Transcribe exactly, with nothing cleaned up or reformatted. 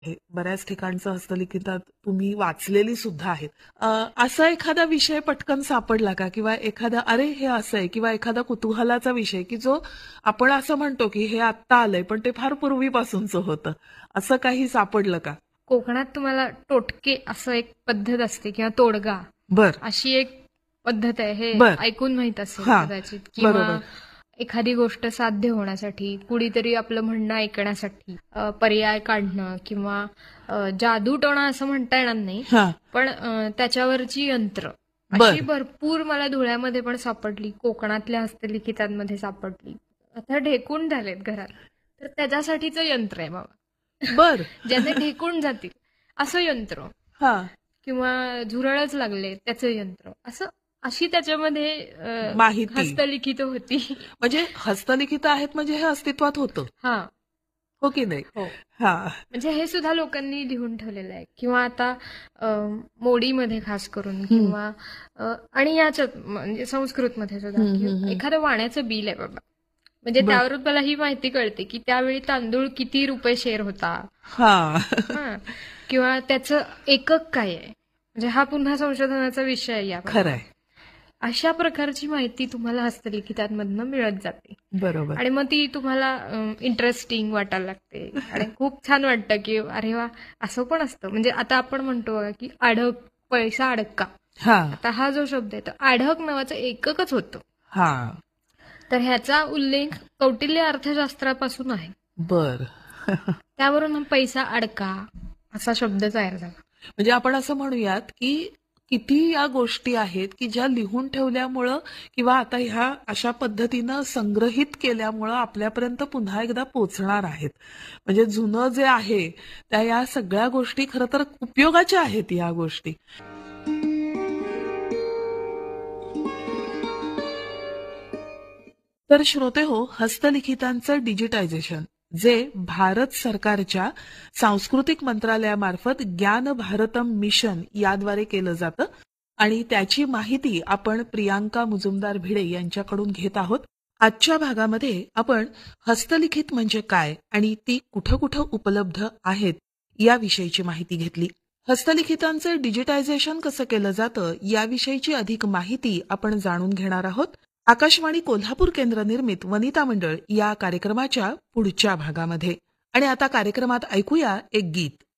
हे बऱ्याच ठिकाणचं हस्तलिखितात तुम्ही वाचलेली सुद्धा आहेत. अ, असा एखादा विषय पटकन सापडला का किंवा एखादा अरे हे असं आहे किंवा एखादा कुतूहलाचा विषय की जो आपण असं म्हणतो की हे आत्ता आलंय पण ते फार पूर्वीपासूनचं होतं, असं काही सापडलं का? कोकणात तुम्हाला टोटके असं एक पद्धत असते किंवा तोडगा बर अशी एक पद्धत आहे, हे बर ऐकून माहित असेल हा कदाचित. बरोबर. किंवा एखादी गोष्ट साध्य होण्यासाठी, कुणीतरी आपलं म्हणणं ऐकण्यासाठी अ, पर्याय काढणं किंवा अ, जादूटोणा असं म्हणता येणार नाही, हा पण अ, त्याच्यावरची यंत्र अशी बर भरपूर मला धुळ्यामध्ये पण सापडली, कोकणातल्या हस्तलिखितांमध्ये सापडली. आता ढेकूण झालेत घरात, तर त्याच्यासाठीचं यंत्र आहे बाबा. बर ज्याने ढेकूण जातील असं यंत्र. हा किंवा झुरळच लागले त्याचं यंत्र, असं अशी त्याच्यामध्ये अ, माहिती हस्तलिखित होती. म्हणजे हस्तलिखित आहेत म्हणजे हे अस्तित्वात होतं, हा. हो की नाही? हो. हा म्हणजे हे सुद्धा लोकांनी लिहून ठेवलेलं आहे. किंवा आता अ, मोडीमध्ये खास करून हम्म, किंवा अ, आणि याच्यात म्हणजे संस्कृतमध्ये सुद्धा हम्म, की हम्म, हम्म. एखादं वाण्याचं बिल आहे बाबा, म्हणजे बर त्यावरून मला ही माहिती कळते की त्यावेळी तांदूळ किती रुपये शेर होता. हा हा. किंवा त्याचं एकक काय आहे, म्हणजे हा पुन्हा संशोधनाचा विषय आहे यामध्ये. खरंय. अशा प्रकारची माहिती तुम्हाला हस्तलिखितांमधनं मिळत जाते. बरोबर. आणि मग ती तुम्हाला इंटरेस्टिंग वाटायला लागते आणि खूप छान वाटतं की अरे वा, असं पण असतं. म्हणजे आता आपण म्हणतो बघा की अढक, पैसा अडका. हा आता हा जो शब्द आहे तो अढक नावाचं एककच होतं. हा तर ह्याचा उल्लेख कौटिल्य अर्थशास्त्रापासून आहे. बर त्यावरून हा पैसा अडका असा शब्द तयार झाला. म्हणजे आपण असं म्हणूयात की किती या गोष्टी आहेत की ज्या लिहून ठेवल्यामुळं किंवा आता ह्या अशा पद्धतीनं संग्रहित केल्यामुळं आपल्यापर्यंत पुन्हा एकदा पोचणार आहेत. म्हणजे जुनं जे आहे त्या या सगळ्या गोष्टी खरं तर उपयोगाच्या आहेत या गोष्टी. तर श्रोते हो, हस्तलिखितांचं डिजिटायझेशन जे भारत सरकारच्या सांस्कृतिक मंत्रालयामार्फत ज्ञान भारतम मिशन याद्वारे केलं जातं आणि त्याची माहिती आपण प्रियांका मुजुमदार भिडे यांच्याकडून घेत आहोत. आजच्या भागामध्ये आपण हस्तलिखित म्हणजे काय आणि ती कुठं कुठं उपलब्ध आहेत याविषयीची माहिती घेतली. हस्तलिखितांचं डिजिटायझेशन कसं केलं जातं याविषयीची अधिक माहिती आपण जाणून घेणार आहोत. आकाशवाणी कोल्हापूर केंद्र निर्मित वनिता मंडळ या कार्यक्रमाच्या पुढच्या भागामध्ये. आणि आता कार्यक्रमात ऐकूया एक गीत.